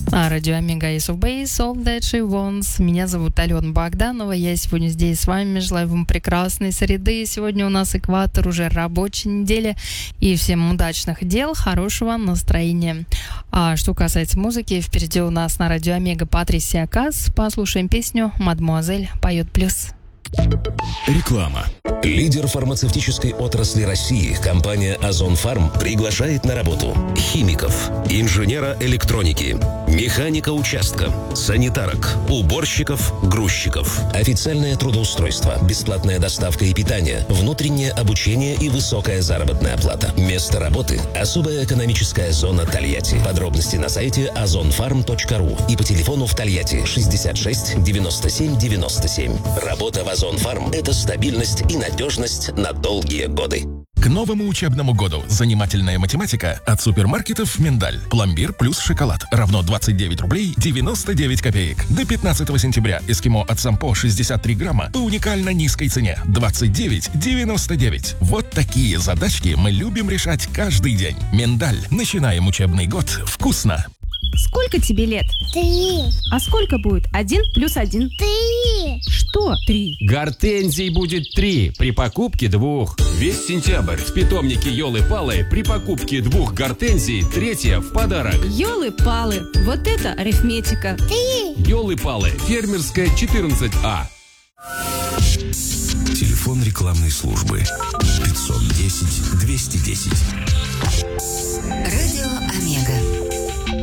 Радио Омега Ace of Base, All That She Wants. Меня зовут Алена Богданова. Я сегодня здесь с вами. Желаю вам прекрасной среды. Сегодня у нас экватор, уже рабочей недели. И всем удачных дел, хорошего настроения. А что касается музыки, впереди у нас на радио Омега Патрисия Касс. Послушаем песню «Мадмуазель поет плюс». Реклама. Лидер фармацевтической отрасли России, компания Озон Фарм, приглашает на работу химиков, инженера электроники, механика участка, санитарок, уборщиков, грузчиков. Официальное трудоустройство, бесплатная доставка и питание, внутреннее обучение и высокая заработная плата. Место работы – особая экономическая зона Тольятти. Подробности на сайте ozonfarm.ru и по телефону в Тольятти 66 97 97. Работа в Озон Фарм – это стабильность и надежность на долгие годы. К новому учебному году занимательная математика от супермаркетов «Миндаль». Пломбир плюс шоколад равно 29 рублей 99 копеек. До 15 сентября эскимо от Сампо 63 грамма по уникально низкой цене 29,99. Вот такие задачки мы любим решать каждый день. «Миндаль». Начинаем учебный год вкусно. Сколько тебе лет? 3. А сколько будет 1 плюс 1? 3. Что 3? Гортензий будет 3 при покупке 2. Весь сентябрь в питомнике Ёлы-Палы при покупке 2 гортензий 3 в подарок. Ёлы-палы, вот это арифметика. 3. Ёлы-Палы, фермерская 14А. Телефон рекламной службы 510 210. Радио Омега.